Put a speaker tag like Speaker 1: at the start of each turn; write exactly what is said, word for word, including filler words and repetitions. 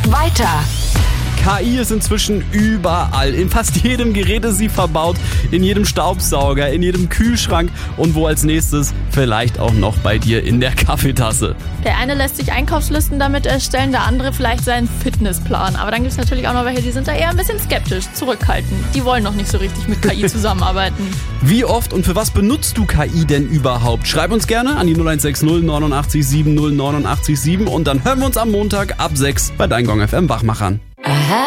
Speaker 1: weiter.
Speaker 2: K I ist inzwischen überall. In fast jedem Gerät ist sie verbaut. In jedem Staubsauger, in jedem Kühlschrank und wo als nächstes vielleicht auch noch bei dir in der Kaffeetasse.
Speaker 3: Der eine lässt sich Einkaufslisten damit erstellen, der andere vielleicht seinen Fitnessplan. Aber dann gibt es natürlich auch noch welche, die sind da eher ein bisschen skeptisch, zurückhaltend. Die wollen noch nicht so richtig mit K I zusammenarbeiten.
Speaker 2: Wie oft und für was benutzt du K I denn überhaupt? Schreib uns gerne an die null eins sechs null neunundachtzig sieben null neunundachtzig sieben und dann hören wir uns am Montag ab sechs bei deinen Gong F M Wachmachern.
Speaker 1: Aha.